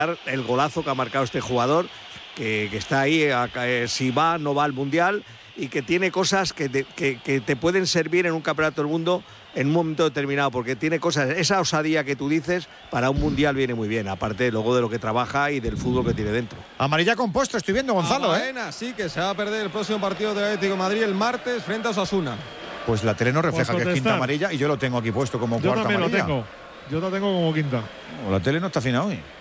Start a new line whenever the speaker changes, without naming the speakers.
el golazo que ha marcado este jugador, que está ahí, si va, no va al Mundial, y que tiene cosas que te pueden servir en un campeonato del mundo en un momento determinado, porque tiene cosas, esa osadía que tú dices, para un Mundial viene muy bien, aparte luego de lo que trabaja y del fútbol que tiene dentro.
Amarilla compuesto, estoy viendo, Gonzalo.
Sí, que se va a perder el próximo partido del Atlético de Madrid el martes frente a Osasuna.
Pues la tele no refleja que es quinta amarilla y yo lo tengo aquí puesto como cuarta amarilla.
Yo lo tengo como quinta.
La tele no está fina hoy.